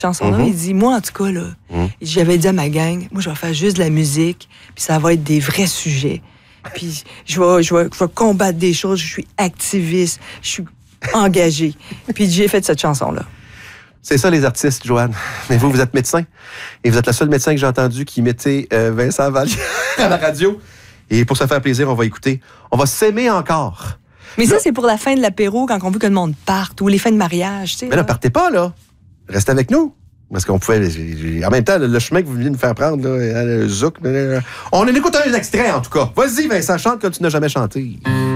chanson-là, il dit, moi, en tout cas, là, j'avais dit à ma gang, moi, je vais faire juste de la musique, puis ça va être des vrais sujets. Puis je vais combattre des choses, je suis activiste, je suis engagée. Puis j'ai fait cette chanson-là. C'est ça, les artistes, Joanne. Mais vous êtes médecin. Et vous êtes le seul médecin que j'ai entendu qui mettait Vincent Vallière à la radio. Et pour se faire plaisir, on va écouter. On va s'aimer encore. Mais là, ça, c'est pour la fin de l'apéro, quand on veut que le monde parte, ou les fins de mariage, tu sais. Mais là, partez pas, là. Restez avec nous. Parce qu'on pouvait... En même temps, le chemin que vous venez de me faire prendre, là, le zouk... On en écoute un extrait, en tout cas. Vas-y, Vincent, chante comme tu n'as jamais chanté.